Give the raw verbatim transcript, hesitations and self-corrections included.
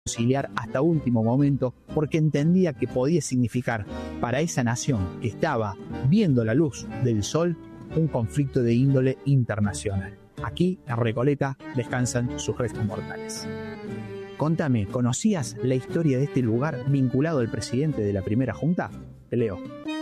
conciliar hasta último momento porque entendía que podía significar para esa nación que estaba viendo la luz del sol un conflicto de índole internacional. Aquí, en Recoleta, descansan sus restos mortales. Contame, ¿conocías la historia de este lugar vinculado al presidente de la primera junta? Te leo.